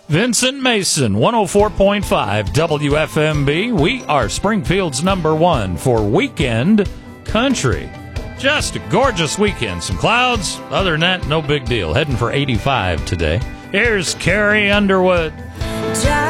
Vincent Mason, 104.5 WFMB. We are Springfield's #1 for weekend country. Just a gorgeous weekend. Some clouds. Other than that, no big deal. Heading for 85 today. Here's Carrie Underwood.